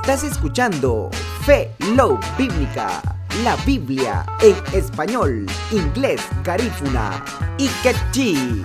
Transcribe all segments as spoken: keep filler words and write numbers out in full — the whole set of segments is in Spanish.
Estás escuchando Fe Love Bíblica, la Biblia en español, inglés, garífuna y quechí.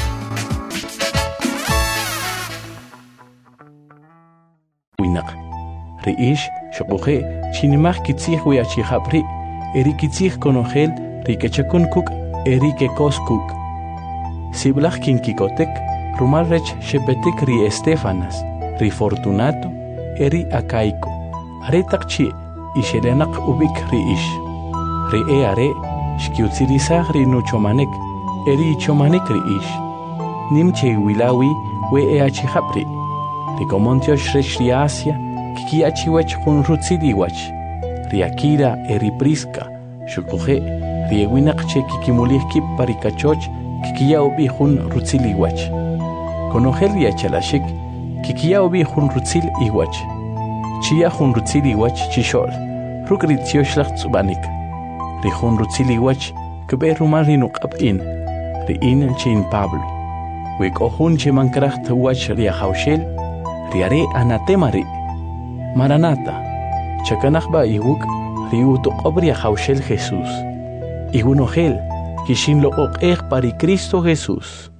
Winak Riish Shokuhe Chinimach Kitzih Wiachihapri Eri Kitzih Konogel Rikechakun Eri Kekoskuk Siblach Kinkikotek Rumalrech Shepetik Ri Estefanas Ri Fortunato Eri Akaiko Aretakchi Ishelenak Ubik Riish Ri Eare Shkiutzirisach Ri Nuchomanek Eri Chomanek Riish Nimche Wilawi We Eachihapri Rikomontiosh rech riasia, kikiachiwach kun rutziliwach. Riakira eripriska, shukuhe, riewinakche kikimulihkip parikachoch, kikia obi hun rutziliwach. Konogel riachalashik, kikia obi hun rutzil iwach. Chia hun rutziliwach chishol, rukritiosh tsubanik. Rihun rutziliwach, kebe rumal rinukabin, riin chin Pablo. Wek ohun chemankracht wach riahaushel, Riare anatemari Maranata Chakanachba iwuk riuto obria haushel Jesús Igunogel Kishin lo ok pari Cristo Jesús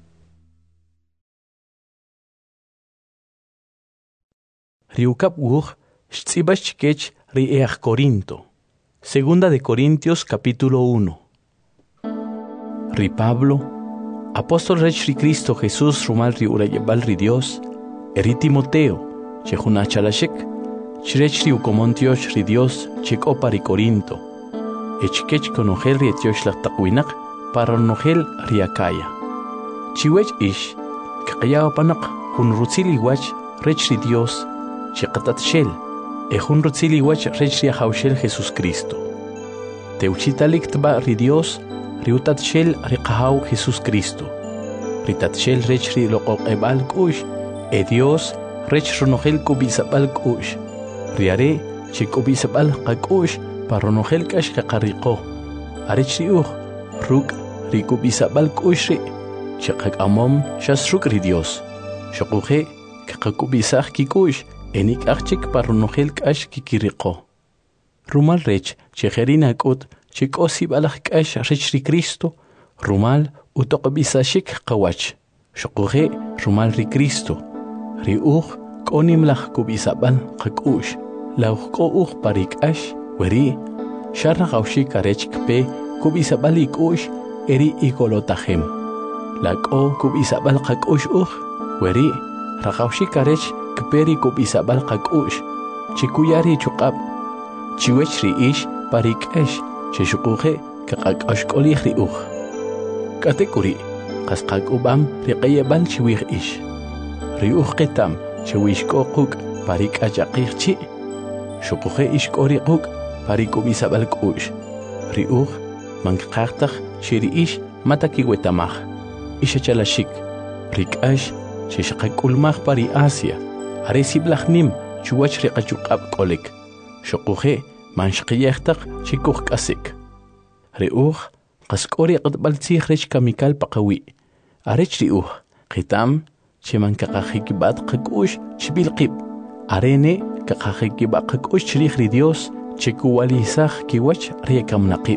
Riukap wuch Shtzibach kech Rieach Corinto Segunda de Corintios capítulo uno Ri Pablo Apóstol Rech Ri Cristo Jesús Rumal Ri Urayebal Ri Dios Eri Timoteo, Chehuna Chalashek, Chirechri Ucomontiosh Ri Dios, Checo Pari Corinto, Echkech Conogel Rietiosh la Taquinak, para Nogel Riakaya. Chiwech Ish, Kakaya Panak, Hun Rutzili Wach, Rechri Dios, Chekatat Shell, E Hun Rutzili Wach, Rechri Haushel Jesus Cristo. Teuchitaliktba Ri Dios, Riutat Shell Rikahau Jesus Cristo. Ritat Shell Rechri Lokok Ebal Kush, E Dios, rech ronogel kubisabal kush. Riare, che kubisabal kakush, paronogel kash kakariko. Arech riuch, ruk, rikubisabal kush ri. Che kakamom, shas ruk ri Dios. Shokuhe, kakakubisach kikush, enik achik paronogel kash kikiriko. Rumal rech, che gerina kut, che kosibalach kash rech ri Cristo, rumal, utokabisashik kawach. Shokuhe, rumal ri Cristo. Riuch konim lach kubisabal kakush lauch kouch parikash weri sharra gaushi karech kpe kubisabal ikush eri ikolotahem lako kubisabal kakush uch weri ragaushi karech kperi kubisabal kakush chikuyari chukab chiwech riish parikash cheshukuhe kakakash kolih riuch katekuri kaskak ubam riqayabal chiwich ish Riuch ketam, chewishko kuk, parik ajakirchi. Shukuhe ishkori kuk, parikubisabal kush. Riuch, mankartach, shiriish, matakiwetamach. Ishachalashik. Rikash, shishakakulmach pari Asia. Aresiblachnim, chuwach rikachukab kolek. Shukuhe, manshkiyachtak, chikuch kasik. Riuch, kaskori qatbaltzich rech kamikal pakawi. Arech riuch, ketam, Cheman kakajikibat kakush chibilqib. Arene kakajikibat kakush chirihri Dios chekuwalizach kiwach riekamnaqib.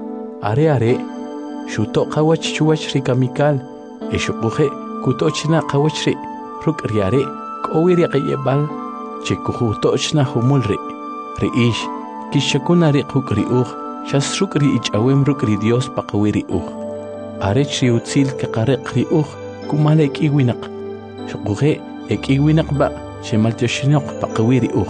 Are are shuto kawach chuwach rikamikal eshukuhe kutochna kawachri ruk riare kowiri qayebal chekuhutochna humulri. Riish kishakuna riquk riuch shasruk riich awem ruk ri Dios pakawiri uch. Arech riutzil kakareq riuch kumalek iwinaq. Shukuhe ekiwinak ba shemaltioshinok pakawiri uch.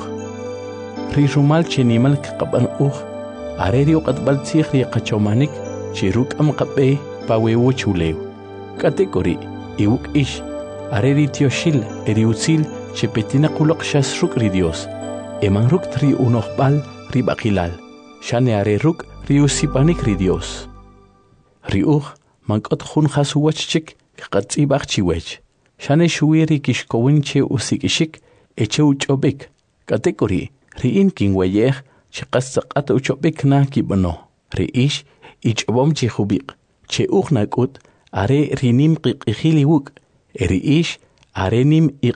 Rirumal chenimal kakaban uch. Areri uqatbal tzich riqachomanik chiruk am kape pawewo chulew. Kategori iwuk ish. Areri tioshil eri utzil chepetina kulok shasruk ri Dios. Eman ruk tri unohbal ri bakilal. Shane are ruk ri usipanik ri Dios. Ri uch mankot khun khasuwachchik kaqatzibach chiwech. Shane shuiri kishkowinche usikishik eche uchobik. Kategori riin kingweyeh chiqasaqat uchobik na kibano. Riish ichobom chihubik. Che uch nakut are rinim qiqihiliwuk. Riish arenim